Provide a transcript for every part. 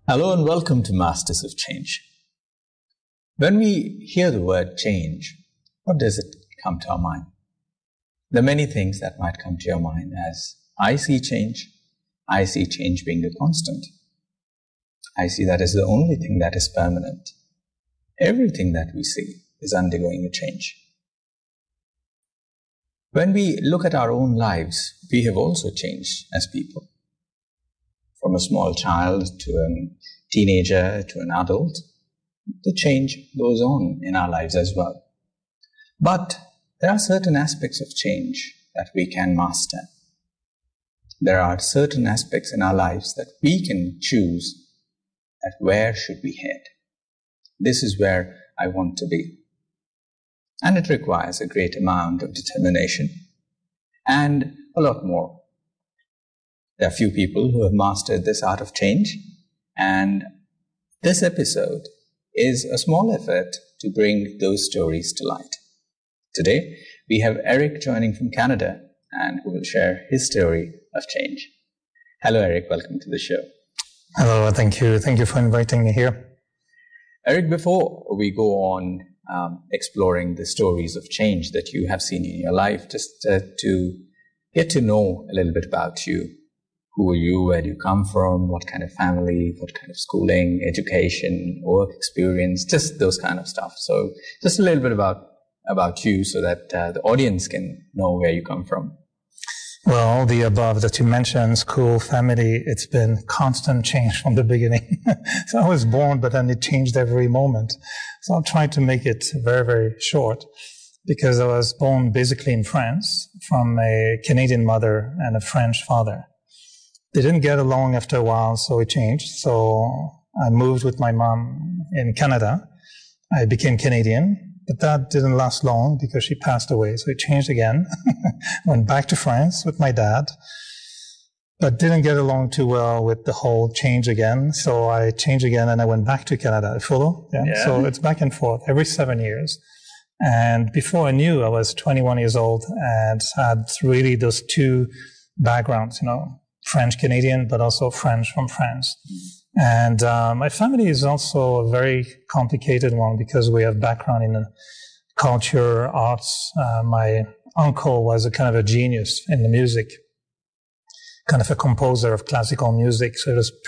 Hello and welcome to Masters of Change. When we hear the word change, what does it come to our mind? There are many things that might come to your mind as I see change being a constant. I see that as the only thing that is permanent. Everything that we see is undergoing a change. When we look at our own lives, we have also changed as people. From a small child to a teenager to an adult, the change goes on in our lives as well. But there are certain aspects of change that we can master. There are certain aspects in our lives that we can choose that where should we head. This is where I want to be. And it requires a great amount of determination and a lot more. There are few people who have mastered this art of change, and this episode is a small effort to bring those stories to light. Today, we have Eric joining from Canada, and who will share his story of change. Hello, Eric. Welcome to the show. Hello. Thank you. Thank you for inviting me here. Eric, before we go on exploring the stories of change that you have seen in your life, just to get to know a little bit about you. Who are you? Where do you come from? What kind of family? What kind of schooling, education, work experience? Just those kind of stuff. So just a little bit about you so that the audience can know where you come from. Well, all the above that you mentioned, school, family, it's been constant change from the beginning. So I was born, but then it changed every moment. So I'll try to make it very, very short because I was born basically in France from a Canadian mother and a French father. They didn't get along after a while, so it changed. So I moved with my mom in Canada. I became Canadian, but that didn't last long because she passed away. So it changed again. Went back to France with my dad, but didn't get along too well with the whole change again. So I changed again and I went back to Canada. I follow? Yeah. So it's back and forth every 7 years. And before I knew, I was 21 years old and had really those two backgrounds, French Canadian, but also French from France. And my family is also a very complicated one because we have background in culture, arts. My uncle was a kind of a genius in the music, kind of a composer of classical music. So it was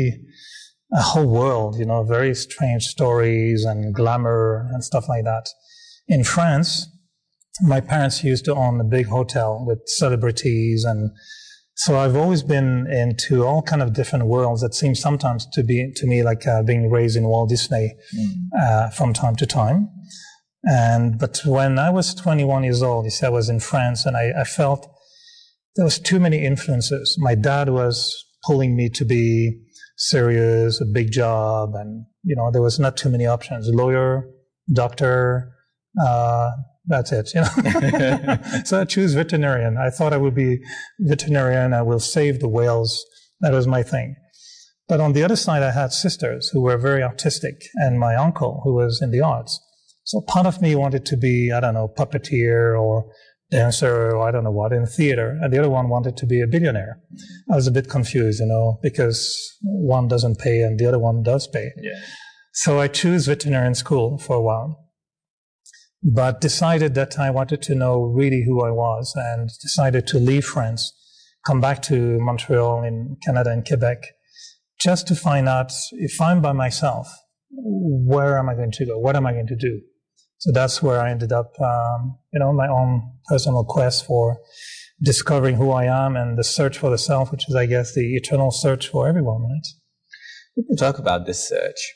a whole world, very strange stories and glamour and stuff like that. In France, my parents used to own a big hotel with celebrities, and so I've always been into all kind of different worlds that seem sometimes to me like being raised in Walt Disney from time to time. But when I was 21 years old, I was in France, and I felt there was too many influences. My dad was pulling me to be serious, a big job, and there was not too many options. Lawyer, doctor, that's it, So I choose veterinarian. I thought I would be veterinarian. I will save the whales. That was my thing. But on the other side, I had sisters who were very artistic and my uncle who was in the arts. So part of me wanted to be, puppeteer or dancer or I don't know what in theater. And the other one wanted to be a billionaire. I was a bit confused, because one doesn't pay and the other one does pay. Yeah. So I chose veterinarian school for a while, but decided that I wanted to know really who I was and decided to leave France, come back to Montreal in Canada and Quebec, just to find out if I'm by myself, where am I going to go? What am I going to do? So that's where I ended up, my own personal quest for discovering who I am and the search for the self, which is, I guess, the eternal search for everyone, right? We can talk about this search.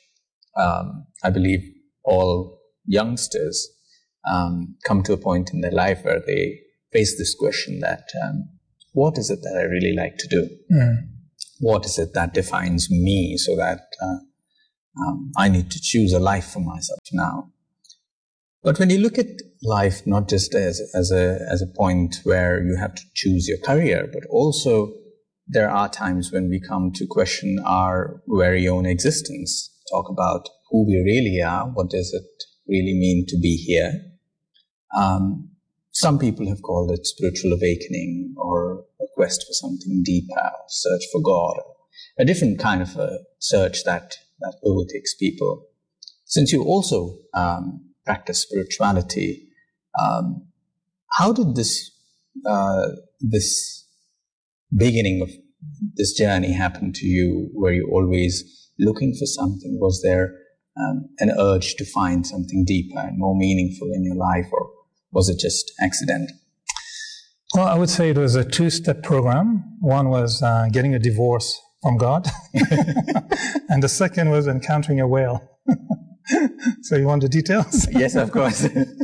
I believe all youngsters come to a point in their life where they face this question that what is it that I really like to do? What is it that defines me so that I need to choose a life for myself now? But when you look at life not just as a point where you have to choose your career, but also there are times when we come to question our very own existence, talk about who we really are, what does it really mean to be here. Some people have called it spiritual awakening or a quest for something deeper, search for God. a different kind of a search that overtakes people. Since you also practice spirituality, how did this beginning of this journey happen to you? Were you always looking for something? Was there an urge to find something deeper and more meaningful in your life, or was it just accident? Well, I would say it was a two-step program. One was getting a divorce from God, and the second was encountering a whale. So you want the details? Yes, of course.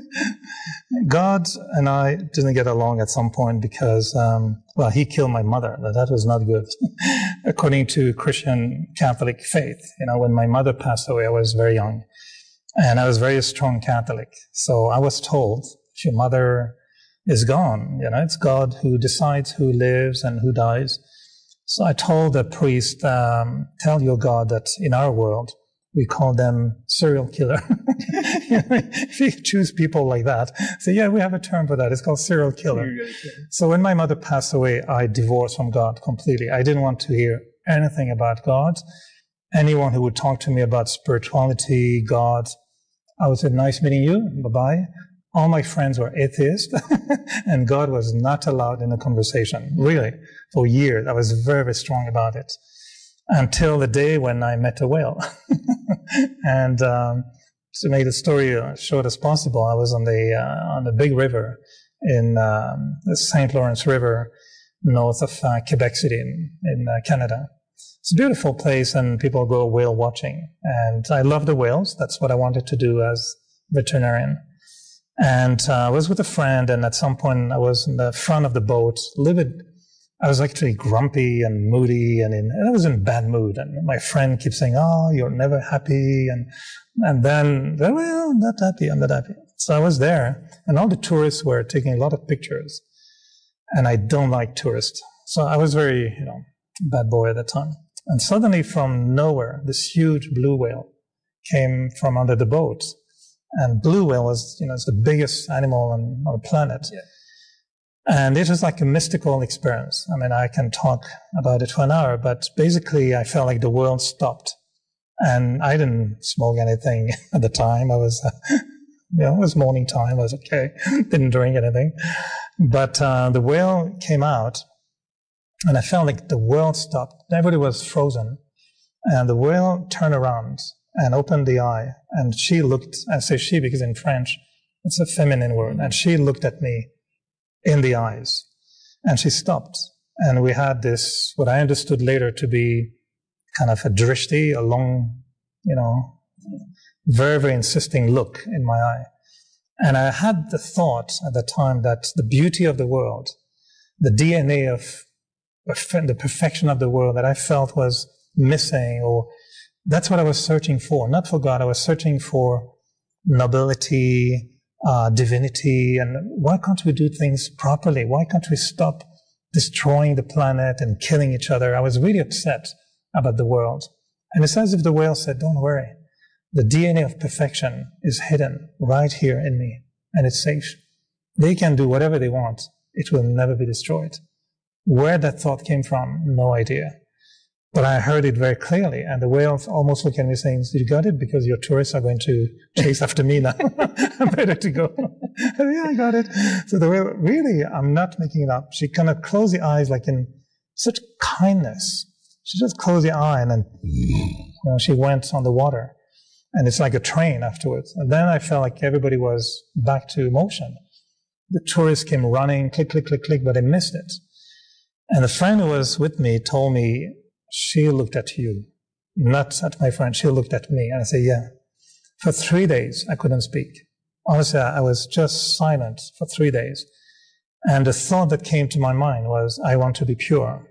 God and I didn't get along at some point because, he killed my mother. That was not good. According to Christian Catholic faith, when my mother passed away, I was very young. And I was very strong Catholic. So I was told, if your mother is gone, it's God who decides who lives and who dies. So I told the priest, tell your God that in our world, we call them serial killer. If you choose people like that, say, yeah, we have a term for that. It's called serial killer. So when my mother passed away, I divorced from God completely. I didn't want to hear anything about God. Anyone who would talk to me about spirituality, God, I would say, nice meeting you. Bye-bye. All my friends were atheists, and God was not allowed in the conversation. Really, for years, I was very, very strong about it. Until the day when I met a whale. And to make the story as short as possible, I was on the big river in the St. Lawrence River, north of Quebec City in Canada. It's a beautiful place, and people go whale watching. And I love the whales. That's what I wanted to do as veterinarian. And I was with a friend, and at some point I was in the front of the boat, livid. I was actually grumpy and moody, and I was in bad mood. And my friend keeps saying, "Oh, you're never happy," and then, well, I'm not happy. So I was there, and all the tourists were taking a lot of pictures, and I don't like tourists. So I was very, bad boy at that time. And suddenly, from nowhere, this huge blue whale came from under the boat, and blue whale was, it's the biggest animal on the planet. Yeah. And it was like a mystical experience. I mean, I can talk about it for an hour, but basically I felt like the world stopped. And I didn't smoke anything at the time. I was, it was morning time. I was okay. Didn't drink anything. But the whale came out, and I felt like the world stopped. Everybody was frozen. And the whale turned around and opened the eye. And she looked, I say she because in French, it's a feminine word. And she looked at me in the eyes, and she stopped, and we had this, what I understood later to be kind of a drishti, a long, very, very insisting look in my eye. And I had the thought at the time that the beauty of the world, the DNA of the perfection of the world that I felt was missing, or that's what I was searching for, not for God. I was searching for nobility, divinity, and why can't we do things properly? Why can't we stop destroying the planet and killing each other? I was really upset about the world. And it's as if the whale said, don't worry. The DNA of perfection is hidden right here in me, and it's safe. They can do whatever they want. It will never be destroyed. Where that thought came from, no idea. But I heard it very clearly, and the whale almost looked at me saying, you got it? Because your tourists are going to chase after me now. I'm better to go. Yeah, I got it. So the whale, really, I'm not making it up. She kind of closed the eyes like in such kindness. She just closed the eye, and then she went on the water. And it's like a train afterwards. And then I felt like everybody was back to motion. The tourists came running, click, click, click, click, but I missed it. And the friend who was with me told me, she looked at you, not at my friend. She looked at me. And I said, yeah. For 3 days, I couldn't speak. Honestly, I was just silent for 3 days. And the thought that came to my mind was, I want to be pure.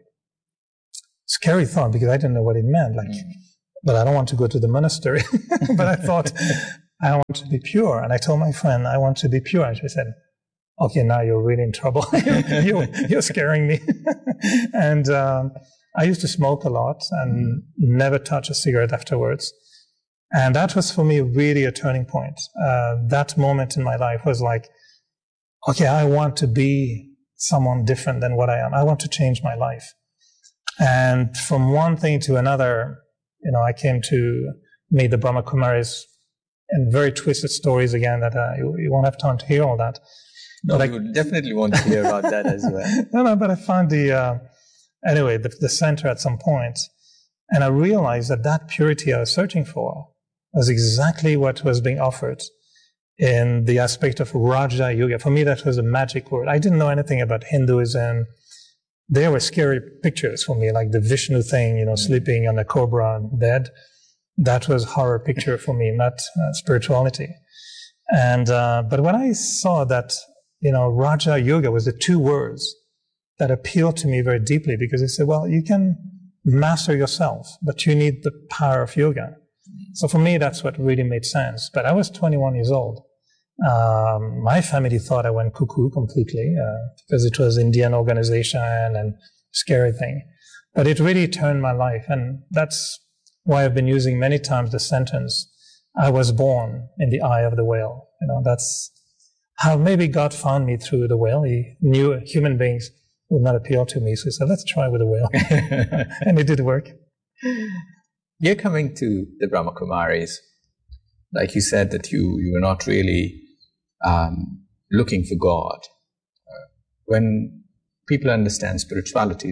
Scary thought, because I didn't know what it meant. But I don't want to go to the monastery. But I thought, I want to be pure. And I told my friend, I want to be pure. And she said, okay, now you're really in trouble. You're scaring me. And I used to smoke a lot and never touch a cigarette afterwards. And that was for me really a turning point. That moment in my life was like, okay, I want to be someone different than what I am. I want to change my life. And from one thing to another, I came to meet the Brahma Kumaris, and very twisted stories again that you won't have time to hear all that. No, but we would definitely want to hear about that as well. No, but I found the center at some point, and I realized that purity I was searching for was exactly what was being offered in the aspect of Raja Yoga. For me, that was a magic word. I didn't know anything about Hinduism. There were scary pictures for me, like the Vishnu thing, sleeping on a cobra bed. That was horror picture for me, not spirituality. And but when I saw that, Raja Yoga was the two words that appealed to me very deeply, because they said, well, you can master yourself, but you need the power of yoga. So for me, that's what really made sense. But I was 21 years old. My family thought I went cuckoo completely because it was Indian organization and scary thing. But it really turned my life. And that's why I've been using many times the sentence, I was born in the eye of the whale. That's how maybe God found me through the whale. He knew human beings would not appeal to me. So he said, let's try with the whale. And it did work. You're coming to the Brahma Kumaris. Like you said that you were not really looking for God. When people understand spirituality,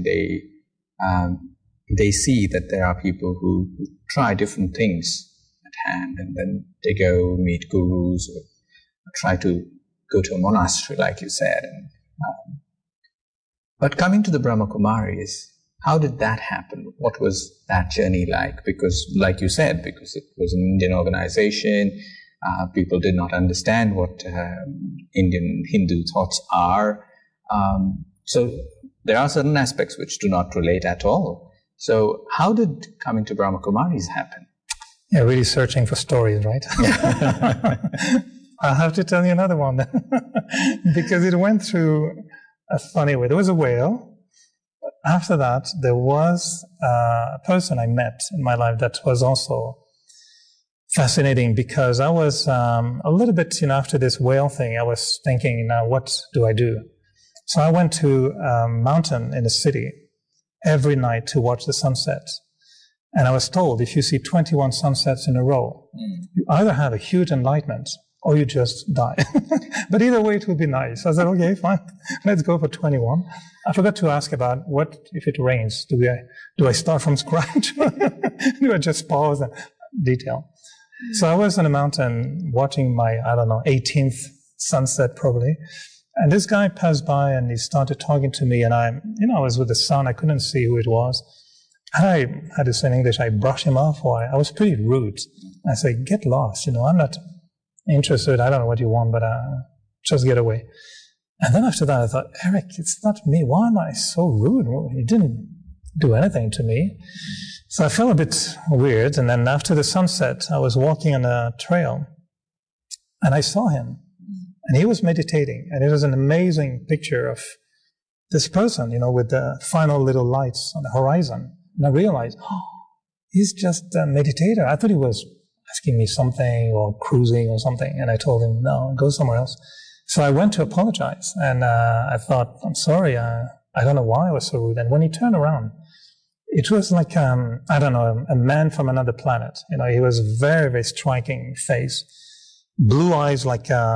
they see that there are people who try different things at hand, and then they go meet gurus or try to go to a monastery, like you said. But coming to the Brahma Kumaris, how did that happen? What was that journey like? Because, like you said, because it was an Indian organization, people did not understand what Indian Hindu thoughts are. So there are certain aspects which do not relate at all. So how did coming to Brahma Kumaris happen? Yeah, really searching for stories, right? I'll have to tell you another one because it went through a funny way. There was a whale. After that, there was a person I met in my life that was also fascinating, because I was a little bit, after this whale thing, I was thinking, now what do I do? So I went to a mountain in the city every night to watch the sunset. And I was told, if you see 21 sunsets in a row, you either have a huge enlightenment or you just die. But either way, it would be nice. I said, okay, fine, let's go for 21. I forgot to ask about what if it rains? Do I start from scratch? Do I just pause and detail? So I was on a mountain watching my, 18th sunset probably. And this guy passed by and he started talking to me, and I was with the sun. I couldn't see who it was. And I had to say in English, I brushed him off, or I was pretty rude. I said, get lost, I'm not interested. I don't know what you want, but just get away. And then after that, I thought, Eric, it's not me. Why am I so rude? Well, he didn't do anything to me. So I felt a bit weird. And then after the sunset, I was walking on a trail and I saw him. And he was meditating, and it was an amazing picture of this person, with the final little lights on the horizon. And I realized, he's just a meditator. I thought he was asking me something or cruising or something. And I told him, no, go somewhere else. So I went to apologize, and I thought, I'm sorry, I don't know why I was so rude. And when he turned around, it was like, a man from another planet. He was very, very striking face. Blue eyes,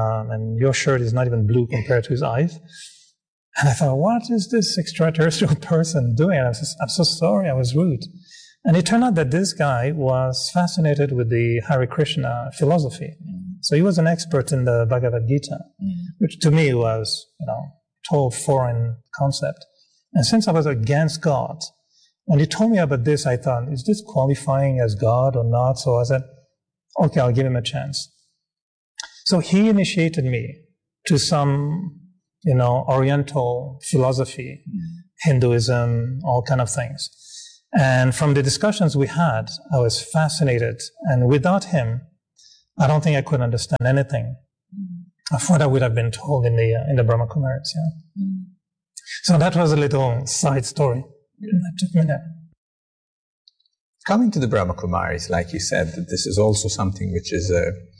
and your shirt is not even blue compared to his eyes. And I thought, what is this extraterrestrial person doing? I'm so sorry, I was rude. And it turned out that this guy was fascinated with the Hare Krishna philosophy. So he was an expert in the Bhagavad Gita, which to me was, total foreign concept. And since I was against God, when he told me about this, I thought, is this qualifying as God or not? So I said, okay, I'll give him a chance. So he initiated me to some, Oriental philosophy, Hinduism, all kind of things. And from the discussions we had, I was fascinated. And without him, I don't think I could understand anything of what I would have been told in the Brahma Kumaris. Yeah. So that was a little side story. That took me there. Coming to the Brahma Kumaris, like you said, that this is also something which is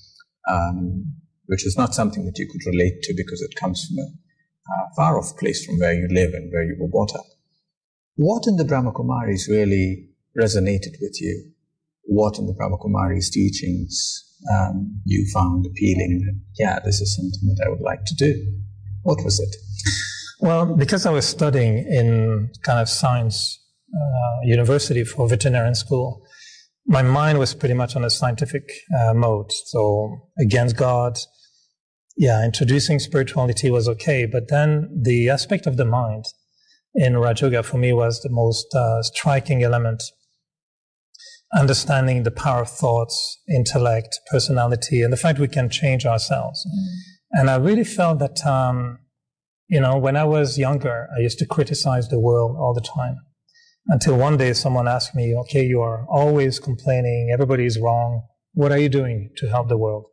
not something that you could relate to, because it comes from a far-off place from where you live and where you were brought up. What in the Brahmakumaris really resonated with you? What in the Brahmakumaris' teachings you found appealing? That, yeah, this is something that I would like to do. What was it? Well, because I was studying in kind of science university for veterinarian school, my mind was pretty much on a scientific mode. So against God, yeah, introducing spirituality was okay, but then the aspect of the mind in Raja Yoga for me was the most striking element. Understanding the power of thoughts, intellect, personality, and the fact we can change ourselves. And I really felt that, when I was younger, I used to criticize the world all the time. Until one day someone asked me, okay, you are always complaining, everybody's wrong. What are you doing to help the world?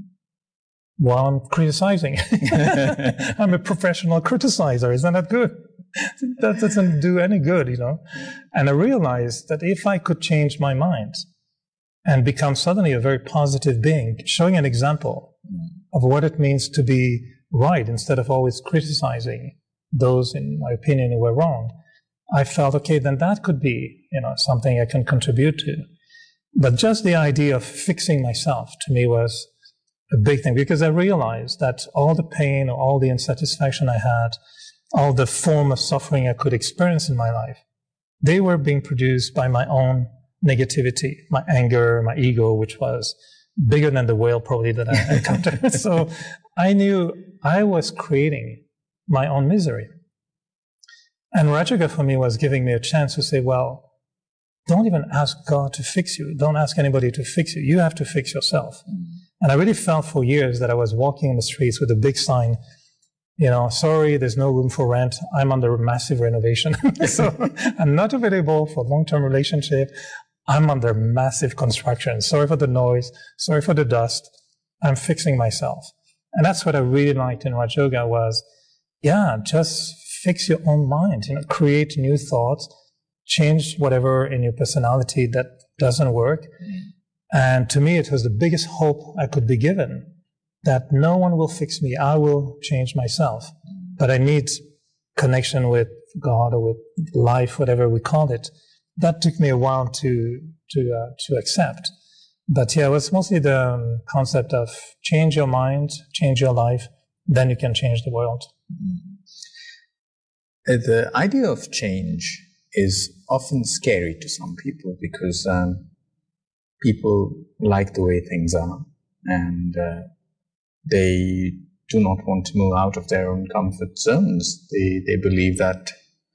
Well, I'm criticizing. I'm a professional criticizer. Isn't that good? That doesn't do any good, And I realized that if I could change my mind and become suddenly a very positive being, showing an example of what it means to be right instead of always criticizing those, in my opinion, who were wrong, I felt, okay, then that could be, something I can contribute to. But just the idea of fixing myself to me was a big thing, because I realized that all the pain or all the insatisfaction I had, all the form of suffering I could experience in my life, they were being produced by my own negativity, my anger, my ego, which was bigger than the whale probably that I encountered. So I knew I was creating my own misery. And Raja Yoga for me was giving me a chance to say, well, don't even ask God to fix you. Don't ask anybody to fix you. You have to fix yourself. And I really felt for years that I was walking in the streets with a big sign, sorry, there's no room for rent. I'm under massive renovation. So I'm not available for long-term relationship. I'm under massive construction. Sorry for the noise. Sorry for the dust. I'm fixing myself. And that's what I really liked in Raja Yoga was, just fix your own mind, create new thoughts, change whatever in your personality that doesn't work. And to me, it was the biggest hope I could be given, that no one will fix me. I will change myself. But I need connection with God or with life, whatever we call it. That took me a while to accept. But it was mostly the concept of change your mind, change your life, then you can change the world. The idea of change is often scary to some people because people like the way things are, and they do not want to move out of their own comfort zones. They believe that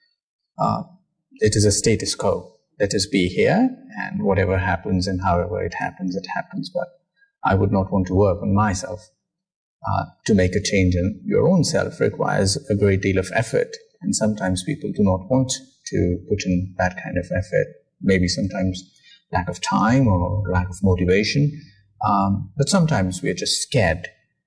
it is a status quo. Let us be here, and whatever happens and however it happens, but I would not want to work on myself. To make a change in your own self requires a great deal of effort, and sometimes people do not want to put in that kind of effort. Maybe sometimes lack of time or lack of motivation, but sometimes we are just scared.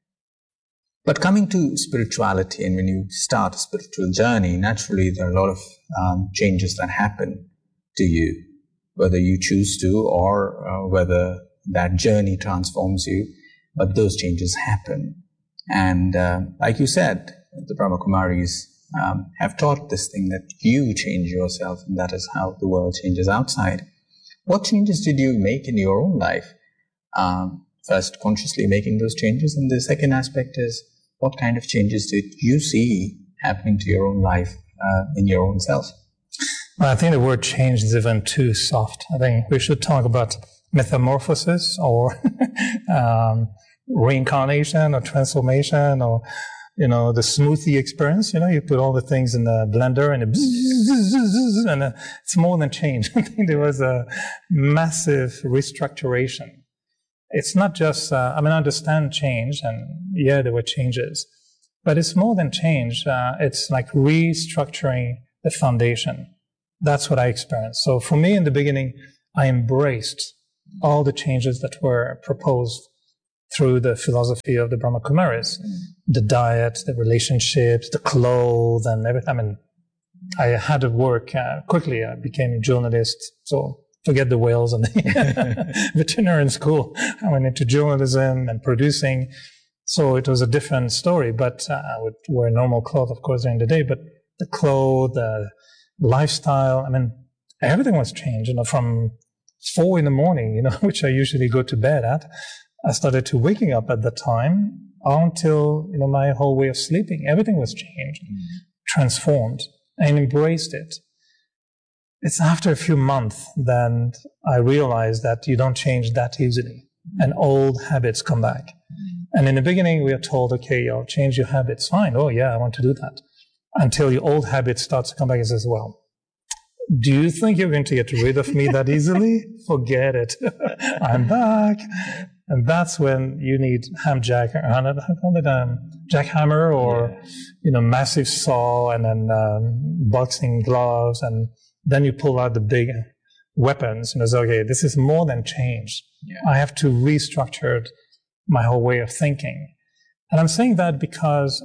But coming to spirituality, and when you start a spiritual journey, naturally there are a lot of changes that happen to you, whether you choose to or whether that journey transforms you, but those changes happen. And like you said, the Brahmakumaris have taught this thing that you change yourself, and that is how the world changes outside. What changes did you make in your own life? First, consciously making those changes, and the second aspect is, what kind of changes did you see happening to your own life in your own self? Well, I think the word change is even too soft. I think we should talk about metamorphosis or reincarnation or transformation or, the smoothie experience. You put all the things in the blender and it's more than change. I think there was a massive restructuration. It's not just, I understand change, and there were changes, but it's more than change. It's like restructuring the foundation. That's what I experienced. So for me, in the beginning, I embraced all the changes that were proposed through the philosophy of the Brahmakumaris. The diet, the relationships, the clothes, and everything. I had to work quickly. I became a journalist, so forget the whales and the veterinarian school. I went into journalism and producing. So it was a different story, but I would wear normal clothes, of course, during the day. But the clothes, lifestyle. I mean, everything was changed, from 4 a.m, which I usually go to bed at. I started to waking up at that time until, my whole way of sleeping. Everything was changed, transformed, and embraced it. It's after a few months that I realized that you don't change that easily, and old habits come back. And in the beginning, we are told, okay, you'll change your habits. Fine. Oh, yeah, I want to do that. Until your old habit starts to come back and says, well, do you think you're going to get rid of me that easily? Forget it. I'm back. And that's when you need jackhammer or, massive saw and then boxing gloves. And then you pull out the big weapons and it's okay, this is more than change. Yeah. I have to restructure my whole way of thinking. And I'm saying that because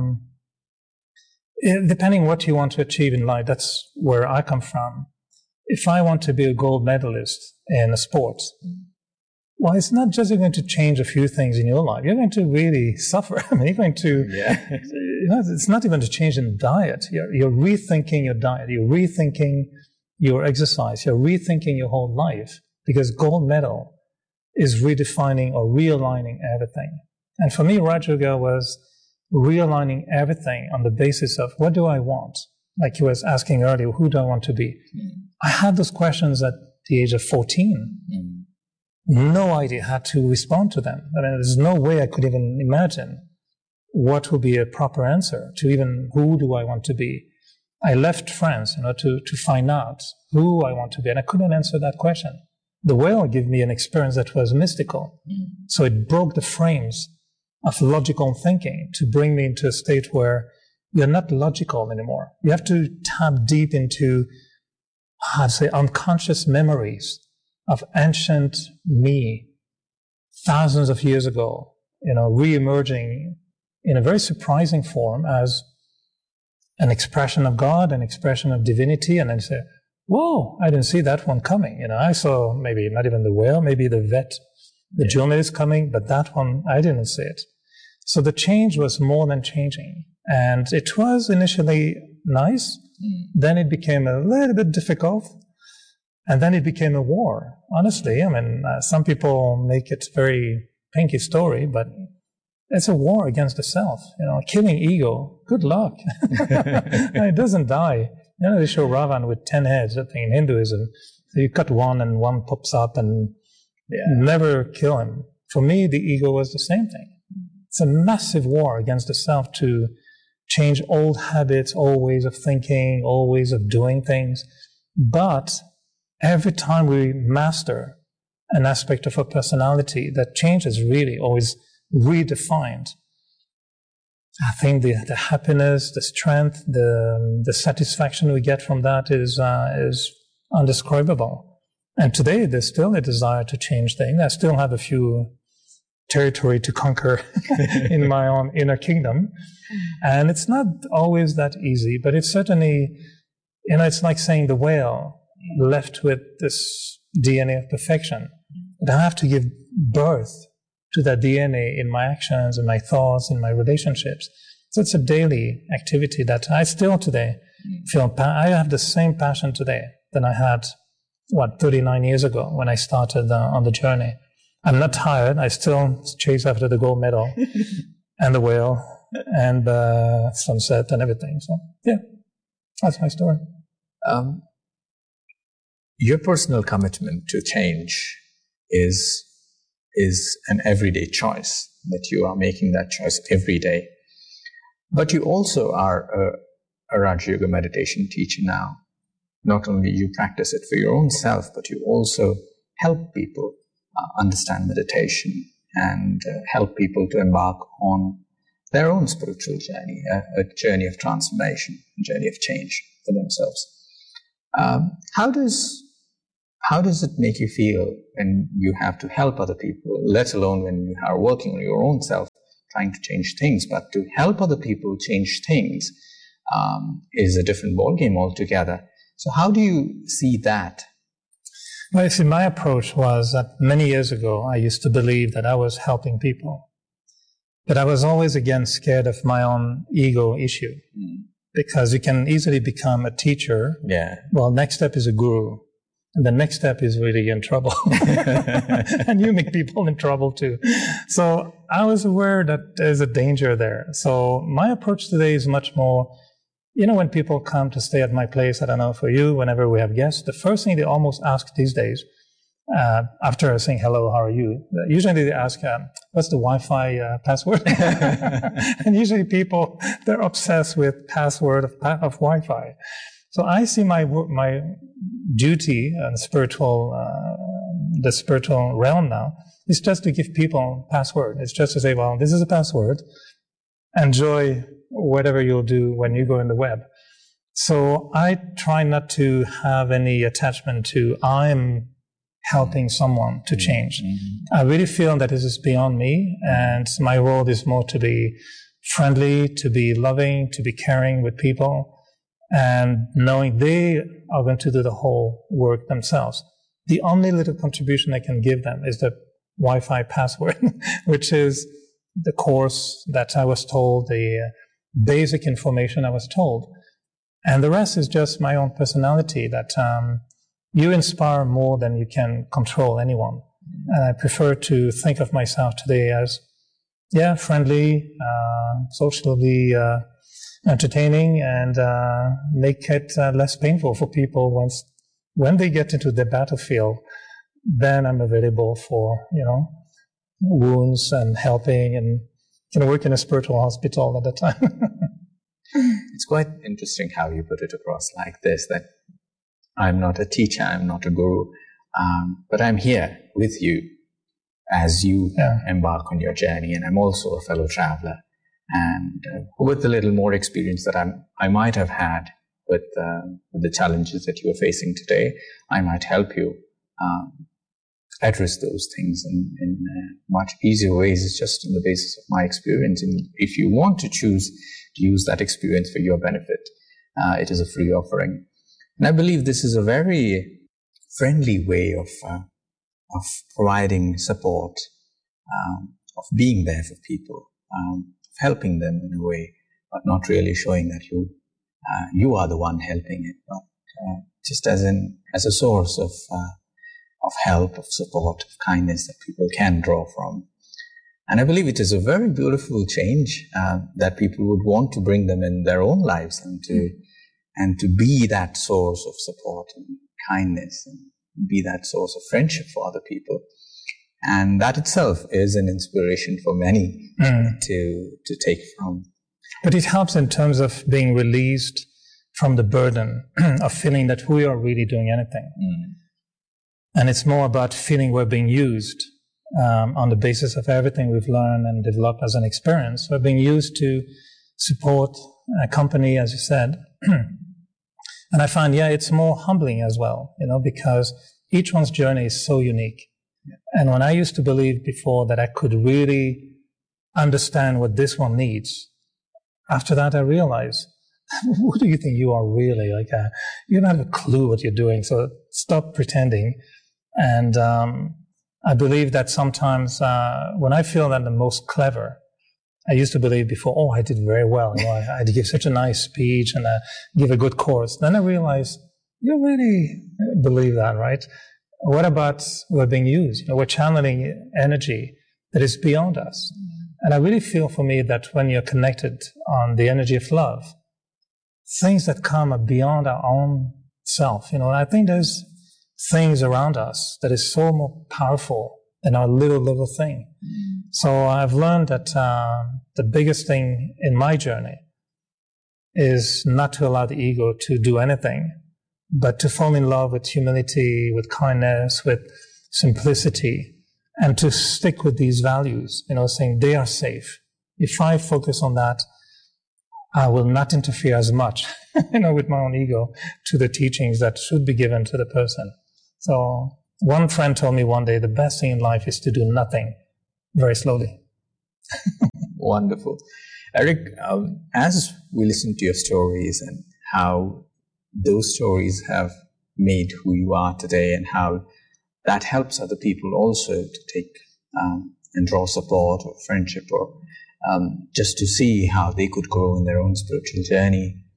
depending what you want to achieve in life, that's where I come from. If I want to be a gold medalist in a sport, well, it's not just you're going to change a few things in your life. You're going to really suffer. I mean, you're going to, it's not even to change in diet. You're rethinking your diet. You're rethinking your exercise. You're rethinking your whole life because gold medal is redefining or realigning everything. And for me, Raj Yoga was realigning everything on the basis of what do I want? Like you was asking earlier, who do I want to be? I had those questions at the age of 14. No idea how to respond to them. I mean, there's no way I could even imagine what would be a proper answer to even who do I want to be. I left France, to find out who I want to be, and I couldn't answer that question. The whale gave me an experience that was mystical. So it broke the frames of logical thinking to bring me into a state where you're not logical anymore. You have to tap deep into, unconscious memories of ancient me, thousands of years ago, re-emerging in a very surprising form as an expression of God, an expression of divinity, and then you say, whoa, I didn't see that one coming. I saw maybe not even the whale, maybe the vet, the journalist coming, but that one, I didn't see it. So the change was more than changing. And it was initially nice. Then it became a little bit difficult. And then it became a war. Honestly, I mean, some people make it a very pinky story, but it's a war against the self. Killing ego, good luck. It doesn't die. They show Ravan with 10 heads, I think, in Hinduism. So you cut one and one pops up and never kill him. For me, the ego was the same thing. It's a massive war against the self to change old habits, old ways of thinking, old ways of doing things. But every time we master an aspect of our personality, that change is really always redefined. I think the happiness, the strength, the satisfaction we get from that is undescribable. And today, there's still a desire to change things. I still have a few territory to conquer in my own inner kingdom. And it's not always that easy, but it's certainly, it's like saying the whale left with this DNA of perfection. But I have to give birth to that DNA in my actions, in my thoughts, in my relationships. So it's a daily activity that I still today feel. I have the same passion today than I had, 39 years ago when I started on the journey. I'm not tired. I still chase after the gold medal and the whale and sunset and everything. So, yeah, that's my story. Your personal commitment to change is an everyday choice, that you are making that choice every day. But you also are a Raja Yoga meditation teacher now. Not only you practice it for your own self, but you also help people understand meditation and help people to embark on their own spiritual journey, a journey of transformation, a journey of change for themselves. How does it make you feel when you have to help other people, let alone when you are working on your own self, trying to change things? But to help other people change things is a different ballgame altogether. So how do you see that? Well, you see, my approach was that many years ago, I used to believe that I was helping people. But I was always, again, scared of my own ego issue. because you can easily become a teacher. Yeah. Well, next step is a guru. And the next step is really in trouble. And you make people in trouble too. So I was aware that there's a danger there. So my approach today is much more, when people come to stay at my place, I don't know for you, whenever we have guests, the first thing they almost ask these days, after saying hello, how are you? Usually they ask, what's the Wi-Fi password? And usually people, they're obsessed with password of Wi-Fi. So I see my duty and the spiritual realm now is just to give people password. It's just to say, well, this is a password. Enjoy whatever you'll do when you go in the web. So I try not to have any attachment to I'm helping someone to change. Mm-hmm. I really feel that this is beyond me, and my role is more to be friendly, to be loving, to be caring with people, and knowing they are going to do the whole work themselves. The only little contribution I can give them is the Wi-Fi password, which is the course that I was told, the basic information I was told. And the rest is just my own personality that you inspire more than you can control anyone. And I prefer to think of myself today as, friendly, socially entertaining, and make it less painful for people when they get into the battlefield. Then I'm available for, wounds and helping, and can work in a spiritual hospital at that time. It's quite interesting how you put it across like this, that I'm not a teacher, I'm not a guru, but I'm here with you as you embark on your journey, and I'm also a fellow traveler. And with a little more experience that I might have had with the challenges that you are facing today, I might help you address those things in much easier ways. It's just on the basis of my experience. And if you want to choose to use that experience for your benefit, it is a free offering. And I believe this is a very friendly way of providing support, of being there for people, helping them in a way, but not really showing that you are the one helping it, but just as a source of help, of support, of kindness that people can draw from. And I believe it is a very beautiful change that people would want to bring them in their own lives, and to be that source of support and kindness, and be that source of friendship for other people. And that itself is an inspiration for many to take from. But it helps in terms of being released from the burden of feeling that we are really doing anything. And it's more about feeling we're being used on the basis of everything we've learned and developed as an experience. We're being used to support a company, as you said. And I find, it's more humbling as well, because each one's journey is so unique. And when I used to believe before that I could really understand what this one needs, after that I realized, who do you think you are really? You don't have a clue what you're doing, so stop pretending. And I believe that sometimes when I feel that I'm the most clever, I used to believe before, I did very well. I give such a nice speech and give a good course. Then I realized, you really believe that, right? What about we're being used? We're channeling energy that is beyond us. And I really feel for me that when you're connected on the energy of love, things that come are beyond our own self. I think there's things around us that is so more powerful than our little thing. So I've learned that the biggest thing in my journey is not to allow the ego to do anything, but to fall in love with humility, with kindness, with simplicity, and to stick with these values, saying they are safe. If I focus on that, I will not interfere as much, with my own ego to the teachings that should be given to the person. So one friend told me one day, the best thing in life is to do nothing very slowly. Wonderful. Eric, as we listen to your stories and how those stories have made who you are today, and how that helps other people also to take and draw support or friendship, or just to see how they could grow in their own spiritual journey,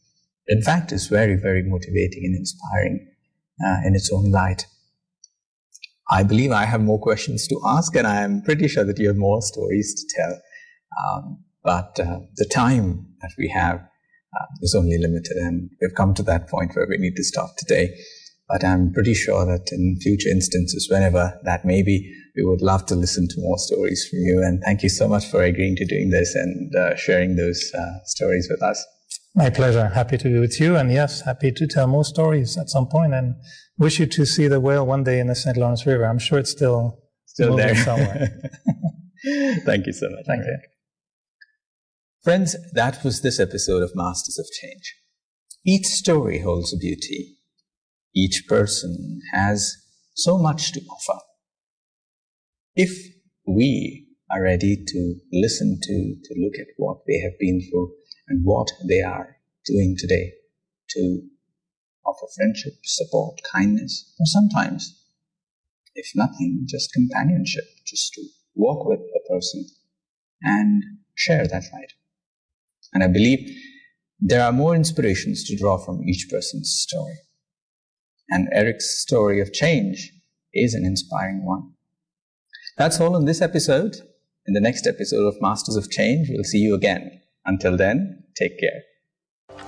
in fact, is very, very motivating and inspiring in its own light. I believe I have more questions to ask, and I am pretty sure that you have more stories to tell. But the time that we have is only limited, and we've come to that point where we need to stop today. But I'm pretty sure that in future instances, whenever that may be, we would love to listen to more stories from you. And thank you so much for agreeing to doing this and sharing those stories with us. My pleasure. Happy to be with you. And yes, happy to tell more stories at some point, and wish you to see the whale one day in the St. Lawrence River. I'm sure it's still there somewhere. Thank you so much. Thank you. Friends, that was this episode of Masters of Change. Each story holds a beauty. Each person has so much to offer. If we are ready to listen to look at what they have been through and what they are doing today to offer friendship, support, kindness, or sometimes, if nothing, just companionship, just to walk with a person and share that ride. And I believe there are more inspirations to draw from each person's story. And Eric's story of change is an inspiring one. That's all in this episode. In the next episode of Masters of Change, we'll see you again. Until then, take care.